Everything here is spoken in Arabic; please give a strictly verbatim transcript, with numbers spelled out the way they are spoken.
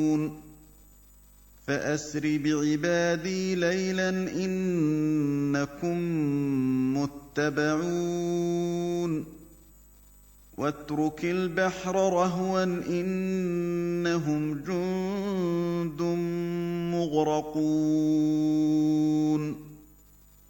فَأَسْرِ بِعِبَادِي لَيْلًا إِنَّكُم مُّتَّبَعُونَ وَاتْرُكِ الْبَحْرَ رَهْوًا ۖ إِنَّهُمْ جُندٌ مُّغْرَقُونَ